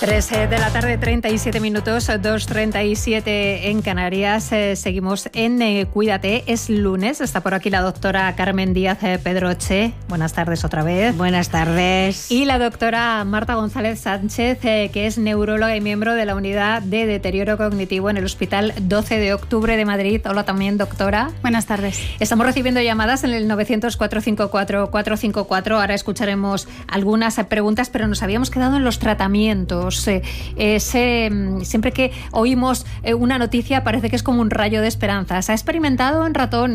3 de la tarde, 37 minutos, 2:37 en Canarias. Seguimos en Cuídate. Es lunes, está por aquí la doctora Carmen Díaz Pedroche. Buenas tardes otra vez. Buenas tardes. Y la doctora Marta González Sánchez, que es neuróloga y miembro de la Unidad de Deterioro Cognitivo en el Hospital 12 de Octubre de Madrid. Hola también, doctora. Buenas tardes. Estamos recibiendo llamadas en el 900-454-454. Ahora escucharemos algunas preguntas, pero nos habíamos quedado en los tratamientos. Siempre que oímos una noticia parece que es como un rayo de esperanza. ¿Se ha experimentado en ratones